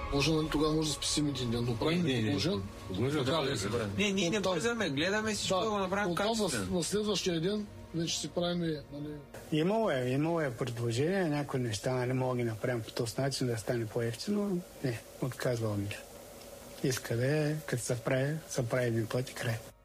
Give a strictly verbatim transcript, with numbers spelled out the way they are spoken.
Може, тогава може да спасим един ден, но правим предложен. Не, ние не бързаме, гледаме всичко да го направим качествено. На следващия ден вече си правим. Нали... Имало е, имало е предложение, някои неща нали, мога да ги направим по този начин да стане по-ефтино. Не, отказвам ми. Иска да е, като се прави, се прави един път и край.